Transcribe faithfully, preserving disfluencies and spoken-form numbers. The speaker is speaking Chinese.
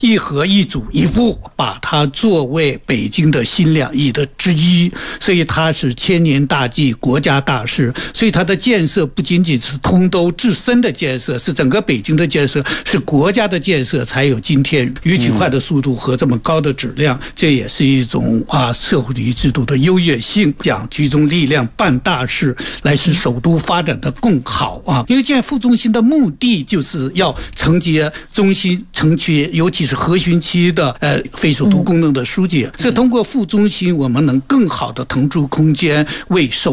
一合一组一副，把它作为北京的新两翼的之一，所以它是千年大计，国家大事。所以它的建设不仅仅是通州自身的建设，是整个北京的建设，是国家的建设，才有今天如此快的速度和这么高的质量。这也是一种啊社会主义制度的优越性，讲集中力量办大事，来使首都发展的更好啊。因为建副中心的目的就是要承接中心城区，尤其是核心区的呃非首都功能的疏解。这通过副中心，我们能更好的腾出空间为首